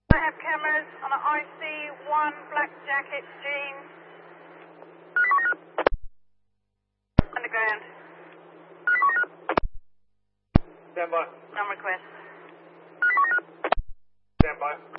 I have cameras on an IC1 black jacket, jeans, underground. Stand by. Non request. Stand by.